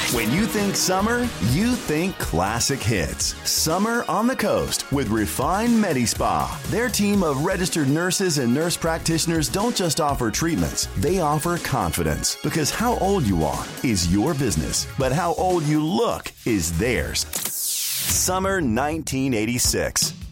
When you think summer, you think classic hits. Summer on the Coast with Refine Medi-Spa. Their team of registered nurses and nurse practitioners don't just offer treatments, they offer confidence. Because how old you are is your business, but how old you look is theirs. Summer 1986.